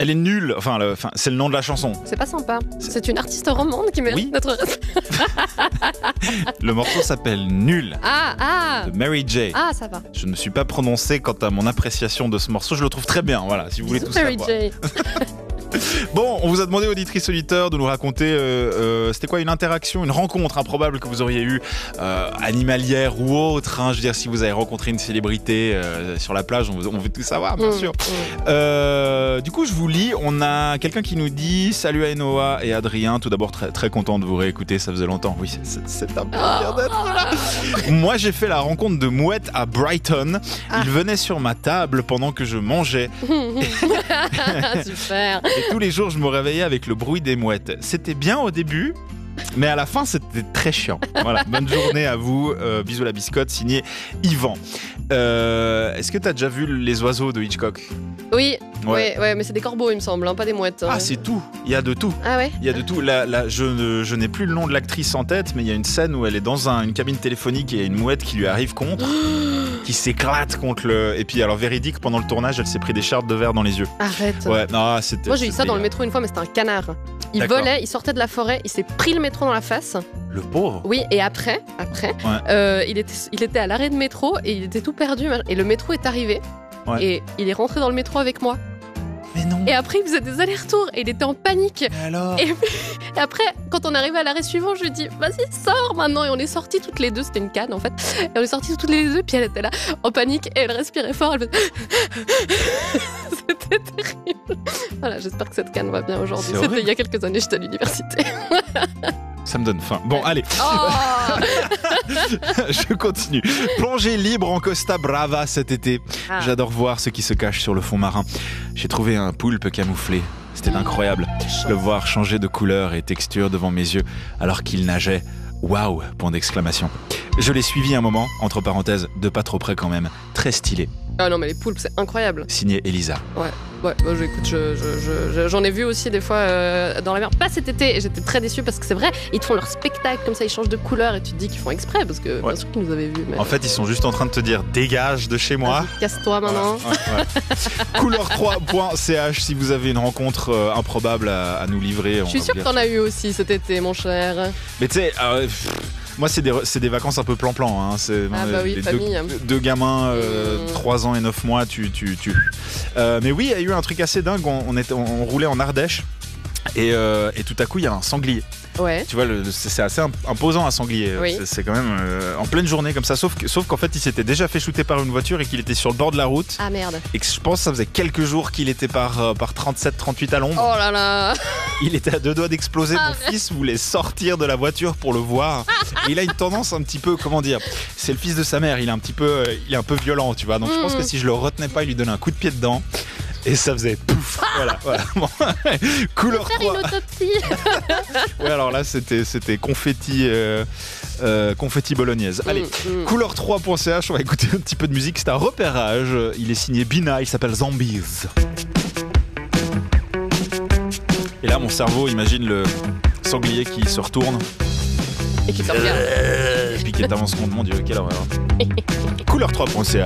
Elle est nulle. Enfin, c'est le nom de la chanson. C'est pas sympa. C'est une artiste romande qui mérite notre... Le morceau s'appelle Nul. De Mary J. Ah, ça va. Je ne me suis pas prononcé quant à mon appréciation de ce morceau. Je le trouve très bien. Voilà, si vous voulez tout Mary savoir. J. Bon, on vous a demandé, auditrice auditeur, de nous raconter c'était quoi une interaction, une rencontre improbable que vous auriez eue, animalière ou autre. Je veux dire, si vous avez rencontré une célébrité sur la plage, on veut tout savoir, bien sûr. Du coup, je vous lis. On a quelqu'un qui nous dit: salut à Noah et Adrien. Tout d'abord, très, très content de vous réécouter. Ça faisait longtemps. Oui, c'est un plaisir d'être là. Moi, j'ai fait la rencontre de mouettes à Brighton. Ils venaient sur ma table pendant que je mangeais. Super. Et tous les jours, je me réveillais avec le bruit des mouettes. C'était bien au début, mais à la fin, c'était très chiant. Voilà, bonne journée à vous. Bisous la biscotte, signé Yvan. Est-ce que tu as déjà vu Les oiseaux de Hitchcock ? Oui, ouais, mais c'est des corbeaux, il me semble, pas des mouettes. Ah, c'est tout. Il y a de tout. Ah ouais. Il y a de tout. Là, je n'ai plus le nom de l'actrice en tête, mais il y a une scène où elle est dans une cabine téléphonique et il y a une mouette qui lui arrive contre, qui s'éclate contre le. Et puis, alors, véridique, pendant le tournage, elle s'est pris des chardes de verre dans les yeux. Arrête. Ouais, non, c'était. Moi, j'ai eu ça dans le métro une fois, mais c'était un canard. Il volait, il sortait de la forêt, il s'est pris le métro dans la face. Le pauvre. Oui, et après, il était à l'arrêt de métro et il était tout perdu. Et le métro est arrivé. Ouais. Et il est rentré dans le métro avec moi. Mais non. Et après, il faisait des allers-retours et il était en panique. Mais alors et après, quand on arrivait à l'arrêt suivant, je lui ai dit: vas-y, sors maintenant. Et on est sortis toutes les deux. C'était une canne en fait. Et on est sortis toutes les deux. Puis elle était là en panique et elle respirait fort. Elle faisait... C'était terrible. Voilà, j'espère que cette canne va bien aujourd'hui. C'était il y a quelques années, j'étais à l'université. Ça me donne faim. Bon, allez. Je continue. Plongée libre en Costa Brava cet été. J'adore voir ce qui se cache sur le fond marin. J'ai trouvé un poulpe camouflé. C'était incroyable. Le voir changer de couleur et texture devant mes yeux alors qu'il nageait. Waouh ! Point d'exclamation. Je l'ai suivi un moment, entre parenthèses, de pas trop près quand même. Très stylé. Ah non, mais les poulpes, c'est incroyable. Signé Elisa. Ouais, bah, écoute, j'en ai vu aussi des fois dans la mer, pas cet été, et j'étais très déçue parce que c'est vrai, ils te font leur spectacle comme ça, ils changent de couleur et tu te dis qu'ils font exprès parce que bien sûr qu'ils nous avaient vus. Mais... En fait, ils sont juste en train de te dire: dégage de chez moi. Casse-toi maintenant. Couleur3.ch si vous avez une rencontre improbable à nous livrer. Je suis sûre que t'en as eu aussi cet été, mon cher. Mais tu sais. Moi, c'est des vacances un peu plan-plan. Hein. C'est famille. Deux gamins, 3 ans et 9 mois, mais oui, il y a eu un truc assez dingue. On roulait en Ardèche et tout à coup, il y a un sanglier. Ouais. Tu vois, c'est assez imposant un sanglier. Oui. C'est quand même en pleine journée comme ça. Sauf qu'en fait, il s'était déjà fait shooter par une voiture et qu'il était sur le bord de la route. Ah merde. Et que je pense que ça faisait quelques jours qu'il était par 37-38 à l'ombre. Oh là là. Il était à 2 doigts d'exploser. Mon fils voulait sortir de la voiture pour le voir. Et il a une tendance un petit peu, comment dire, c'est le fils de sa mère. Il est un peu violent, tu vois. Donc je pense que si je le retenais pas, il lui donnait un coup de pied dedans. Et ça faisait pouf. Voilà. Bon. Couleur 3. Faire une autopsie. Ouais, alors là, c'était confetti bolognaise. Allez, couleur3.ch, on va écouter un petit peu de musique. C'est un repérage. Il est signé Bina, il s'appelle Zombies. Et là, mon cerveau imagine le sanglier qui se retourne. Et qui te regarde. Et puis qui est avancement de mon Dieu, quelle horreur. Couleur3.ch.